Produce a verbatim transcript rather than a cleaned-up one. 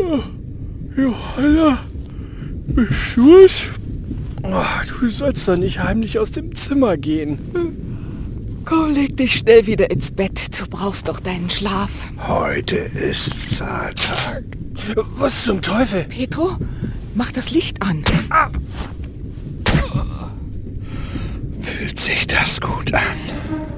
Johanna, bist du es? Oh, du sollst doch nicht heimlich aus dem Zimmer gehen. Komm, leg dich schnell wieder ins Bett. Du brauchst doch deinen Schlaf. Heute ist Zahltag. Was zum Teufel? Petro, mach das Licht an. Fühlt sich das gut an?